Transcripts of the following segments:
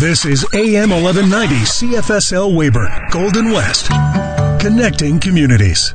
This is AM 1190 CFSL Weyburn, Golden West, connecting communities.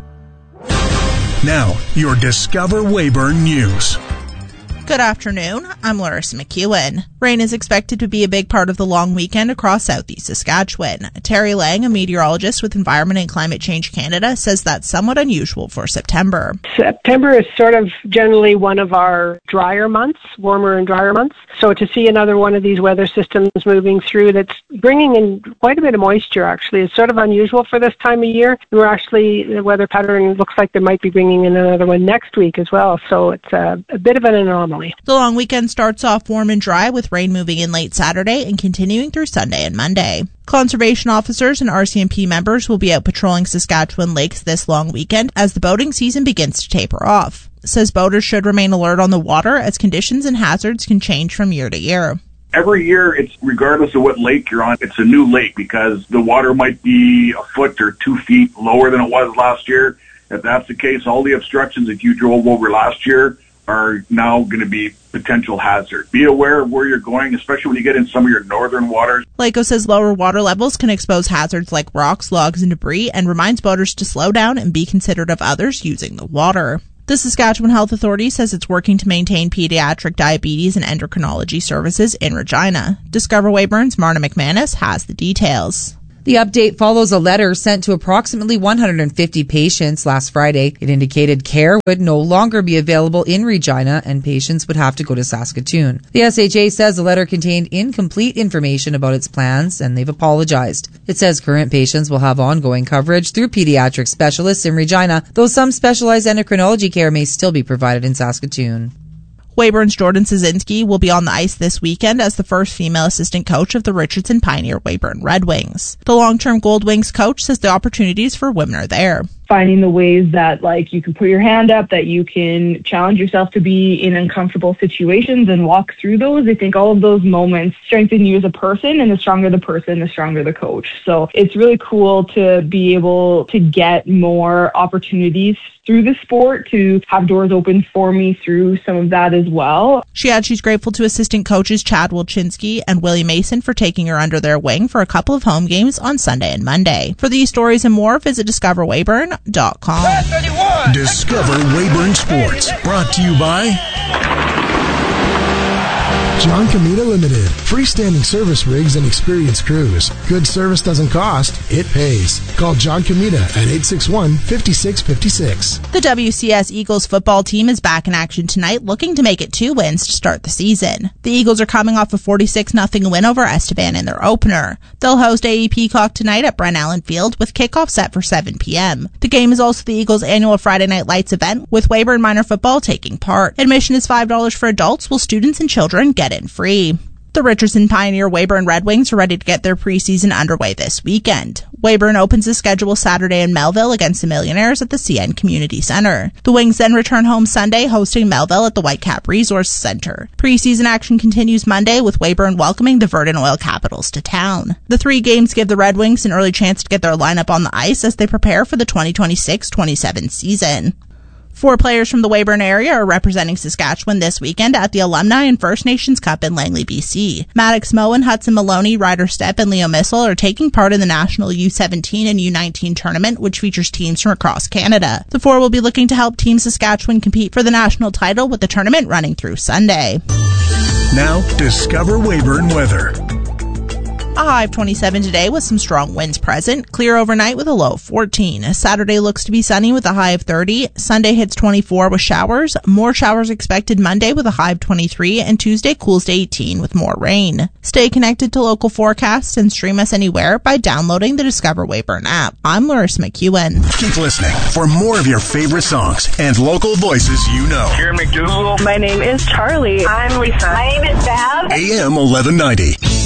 Now, your Discover Weyburn News. Good afternoon, I'm Larissa McEwen. Rain is expected to be a big part of the long weekend across southeast Saskatchewan. Terry Lang, a meteorologist with Environment and Climate Change Canada, says that's somewhat unusual for September. September is sort of generally one of our drier months, warmer and drier months. So to see another one of these weather systems moving through that's bringing in quite a bit of moisture, actually, is sort of unusual for this time of year. The weather pattern looks like they might be bringing in another one next week as well. So it's a bit of an anomaly. The long weekend starts off warm and dry with rain moving in late Saturday and continuing through Sunday and Monday. Conservation officers and RCMP members will be out patrolling Saskatchewan lakes this long weekend as the boating season begins to taper off. Says boaters should remain alert on the water as conditions and hazards can change from year to year. Every year, it's regardless of what lake you're on, it's a new lake because the water might be a foot or 2 feet lower than it was last year. If that's the case, all the obstructions that you drove over last year are now going to be potential hazard. Be aware of where you're going, especially when you get in some of your northern waters. LACO says lower water levels can expose hazards like rocks, logs, and debris, and reminds boaters to slow down and be considerate of others using the water. The Saskatchewan Health Authority says it's working to maintain pediatric diabetes and endocrinology services in Regina. Discover Weyburn's Marna McManus has the details. The update follows a letter sent to approximately 150 patients last Friday. It indicated care would no longer be available in Regina and patients would have to go to Saskatoon. The SHA says the letter contained incomplete information about its plans and they've apologized. It says current patients will have ongoing coverage through pediatric specialists in Regina, though some specialized endocrinology care may still be provided in Saskatoon. Weyburn's Jordan Szynski will be on the ice this weekend as the first female assistant coach of the Richardson Pioneer Weyburn Red Wings. The long-term Gold Wings coach says the opportunities for women are there. Finding the ways that you can put your hand up, that you can challenge yourself to be in uncomfortable situations and walk through those. I think all of those moments strengthen you as a person, and the stronger the person, the stronger the coach. So it's really cool to be able to get more opportunities through the sport, to have doors open for me through some of that as well. She adds she's grateful to assistant coaches Chad Wilczynski and Willie Mason for taking her under their wing for a couple of home games on Sunday and Monday. For these stories and more, visit discoverweyburn.com. Discover Weyburn Sports, brought to you by John Comita Limited. Freestanding service rigs and experienced crews. Good service doesn't cost, it pays. Call John Comita at 861-5656. The WCS Eagles football team is back in action tonight, looking to make it 2 wins to start the season. The Eagles are coming off a 46-0 win over Estevan in their opener. They'll host AE Peacock tonight at Brent Allen Field with kickoff set for 7 p.m. The game is also the Eagles' annual Friday Night Lights event, with Weyburn Minor Football taking part. Admission is $5 for adults, while students and children get in free. The Richardson Pioneer Weyburn Red Wings are ready to get their preseason underway this weekend. Weyburn opens the schedule Saturday in Melville against the Millionaires at the CN Community Centre. The Wings then return home Sunday, hosting Melville at the Whitecap Resource Centre. Preseason action continues Monday, with Weyburn welcoming the Verdant Oil Capitals to town. The 3 games give the Red Wings an early chance to get their lineup on the ice as they prepare for the 2026-27 season. 4 players from the Weyburn area are representing Saskatchewan this weekend at the Alumni and First Nations Cup in Langley, BC. Maddox Moen, Hudson Maloney, Ryder Stepp, and Leo Missel are taking part in the National U17 and U19 tournament, which features teams from across Canada. The 4 will be looking to help Team Saskatchewan compete for the national title, with the tournament running through Sunday. Now, Discover Weyburn weather. A high of 27 today with some strong winds present. Clear overnight with a low of 14. Saturday looks to be sunny with a high of 30. Sunday hits 24 with showers. More showers expected Monday with a high of 23. And Tuesday cools to 18 with more rain. Stay connected to local forecasts and stream us anywhere by downloading the Discover Weyburn app. I'm Larissa McEwen. Keep listening for more of your favorite songs and local voices you know. Karen McDougal. My name is Charlie. I'm Lisa. My name is Val. AM 1190.